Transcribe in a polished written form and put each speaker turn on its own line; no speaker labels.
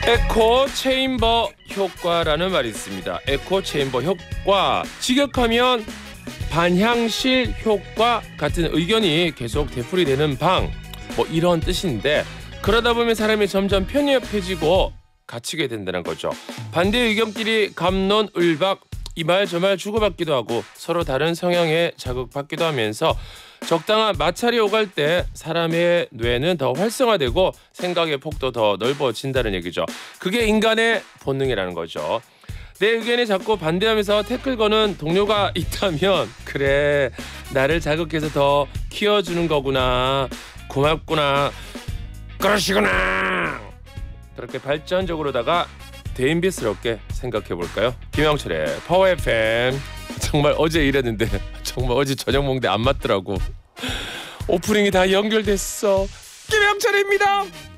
에코 체인버 효과라는 말이 있습니다. 에코 체인버 효과, 직역하면 반향실 효과 같은 의견이 계속 되풀이되는 방, 뭐 이런 뜻인데, 그러다 보면 사람이 점점 편협해지고 갇히게 된다는 거죠. 반대 의견끼리 갑론을박, 이 말 저 말 주고받기도 하고 서로 다른 성향에 자극받기도 하면서 적당한 마찰이 오갈 때 사람의 뇌는 더 활성화되고 생각의 폭도 더 넓어진다는 얘기죠. 그게 인간의 본능이라는 거죠. 내 의견에 자꾸 반대하면서 태클 거는 동료가 있다면, 그래, 나를 자극해서 더 키워주는 거구나, 고맙구나, 그러시구나, 그렇게 발전적으로다가 대인배스럽게 생각해 볼까요? 김영철의 파워 FM. 정말 어제 이랬는데 정말 어제 저녁 먹는데 안 맞더라고. 오프닝이 다 연결됐어. 김영철입니다.